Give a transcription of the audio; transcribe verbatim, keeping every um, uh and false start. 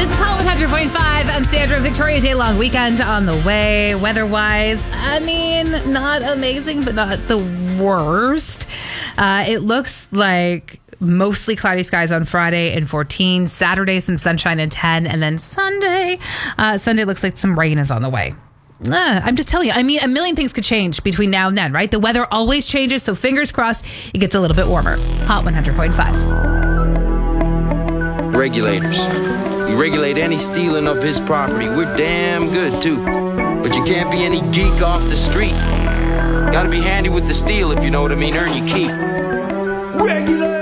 This is Hot one hundred point five. I'm Sandra. Victoria Day long weekend on the way. Weather-wise, I mean, not amazing, but not the worst. Uh, it looks like mostly cloudy skies on Friday and fourteen. Saturday, some sunshine and ten. And then Sunday, uh, Sunday looks like some rain is on the way. Uh, I'm just telling you. I mean, a million things could change between now and then, right? The weather always changes, so fingers crossed it gets a little bit warmer. Hot one hundred point five. Regulators. We regulate any stealing of his property. We're damn good, too. But you can't be any geek off the street. Gotta be handy with the steel, if you know what I mean. Earn your keep. Regulators.